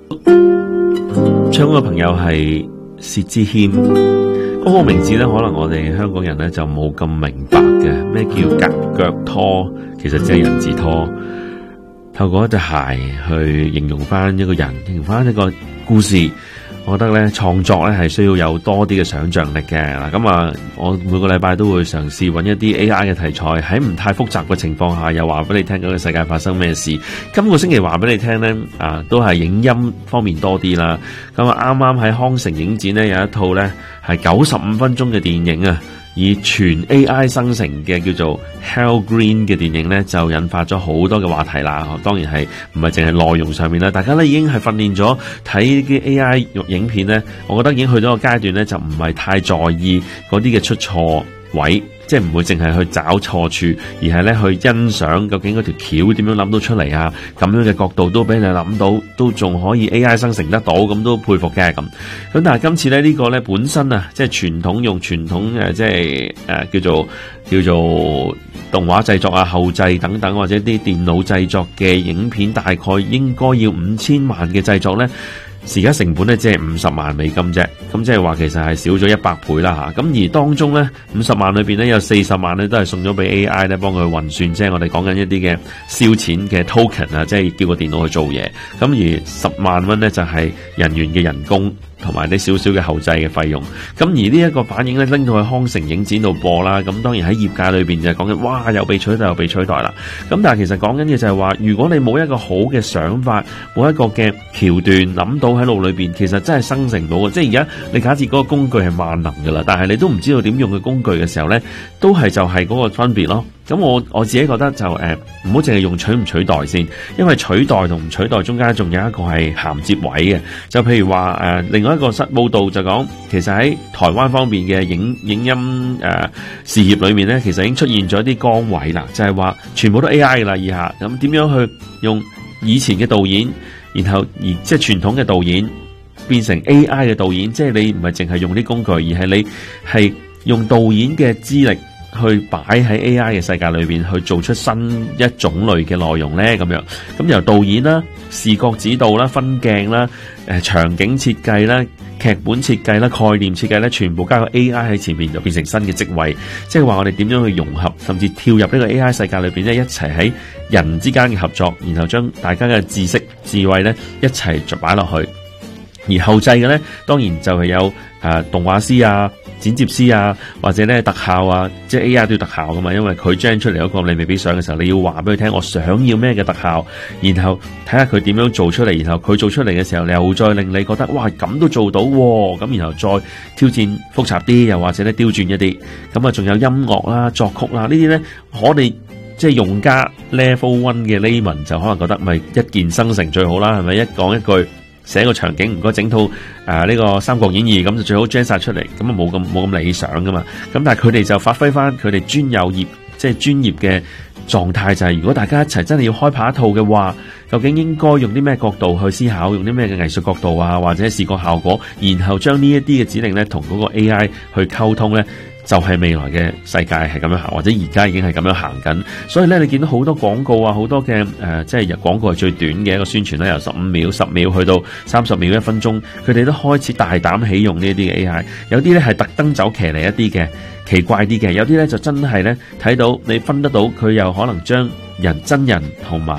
唱歌嘅朋友係薛之謙，嗰個名字咧，可能我哋香港人咧就冇咁明白嘅。咩叫夾腳拖？其實只係人字拖，透過一隻鞋去形容翻一個人，形容翻一個故事。我覺得咧創作咧係需要有多啲嘅想像力嘅嗱，咁啊，我每個禮拜都會嘗試揾一啲 AI 嘅題材，喺唔太複雜嘅情況下，又話俾你聽嗰個世界發生咩事。今個星期話俾你聽咧，都係影音方面多啲啦。咁啊，啱啱喺康城影展咧有一套咧係95分鐘嘅電影啊，以全 AI 生成嘅叫做 Hell Green 嘅電影咧，就引發咗好多嘅話題啦。當然係唔係淨係內容上面啦，大家咧已經係訓練咗睇啲 AI 影片咧，我覺得已經去到個階段咧，就唔係太在意嗰啲嘅出錯位，即係唔會淨係去找錯處，而係咧去欣賞究竟嗰條橋點樣諗到出嚟啊，咁樣嘅角度都俾你諗到，都仲可以 AI 生成得到，咁都佩服嘅咁。咁但係今次咧呢個咧本身啊，即係傳統用傳統即係叫做動畫製作啊、後製等等，或者啲電腦製作嘅影片，大概應該要5000萬嘅製作咧。而家成本咧即係50萬美金啫，咁即係話其實係少咗100倍啦嚇。咁而當中咧50萬裏邊咧有40萬咧都係送咗俾 AI 咧幫佢運算，即係我哋講緊一啲嘅燒錢嘅 token 啊，即係叫個電腦去做嘢。咁而10萬蚊咧就係人員嘅人工同埋啲少少嘅後製嘅費用。咁而呢一個反應咧拎到去康城影展度播啦，咁當然喺業界裏邊就係講緊哇又被取代又被取代啦。咁但係其實講緊嘅就係話，如果你冇一個好嘅想法，冇一個嘅橋段諗到喺腦裏邊，其實真係生成到嘅。即係而家你假設嗰個工具係萬能噶啦，但係你都唔知道點用嘅工具嘅時候咧，都係就係嗰個分別咯。咁我自己覺得就唔好淨係用取唔取代先，因為取代同唔取代中間仲有一個係銜接位嘅。就譬如話另外一個報道就講，其實喺台灣方面嘅影音事業裏面咧，其實已經出現咗一啲崗位啦，就係話全部都 AI 噶啦以下。咁點樣去用以前嘅導演，然後即係傳統嘅導演變成 AI 嘅導演，即係你唔係淨係用啲工具，而係你係用導演嘅資歷去擺喺 AI 嘅世界裏邊，去做出新一種類嘅內容咧，咁樣。咁由導演啦、視覺指導啦、分鏡啦、場景設計啦、劇本設計啦、概念設計咧，全部加個 AI 喺前面，就變成新嘅職位。即係話我哋點樣去融合，甚至跳入呢個 AI 世界裏邊咧，一齊喺人之間嘅合作，然後將大家嘅知識、智慧咧一齊擺落去。而後製嘅咧，當然就係有動畫師啊、剪接師啊，或者咧特效啊，即係 AI 都要特效噶嘛，因為佢 gen 出嚟嗰個你未必上嘅時候，你要話俾佢聽我想要咩嘅特效，然後睇下佢點樣做出嚟，然後佢做出嚟嘅時候，你又再令你覺得哇咁都做到喎，咁然後再挑戰複雜啲，又或者咧刁鑽一啲，咁啊仲有音樂啦、作曲啦，呢啲咧我哋即係用家 level 1嘅 layman 就可能覺得咪一鍵生成最好啦，係咪？一講一句寫個場景，唔該整套呢個《三國演義》咁就最好 gen 晒出嚟，咁啊冇咁理想噶嘛。咁但係佢哋就發揮翻佢哋專有業，即係專業嘅狀態，就係如果大家一齊真係要開拍一套嘅話，究竟應該用啲咩角度去思考，用啲咩嘅藝術角度啊，或者視覺效果，然後將呢一啲嘅指令咧同嗰個 AI 去溝通咧，就係未來嘅世界係咁樣行，或者而家已經係咁樣行緊。所以咧，你見到好多廣告啊，好多嘅即係廣告係最短嘅一個宣傳咧，由15秒、10秒去到30秒、1分鐘，佢哋都開始大膽起用呢一啲嘅 AI。有啲咧係特登走騎呢一啲嘅奇怪啲嘅，有啲咧就真係咧睇到你分得到佢又可能將真人同埋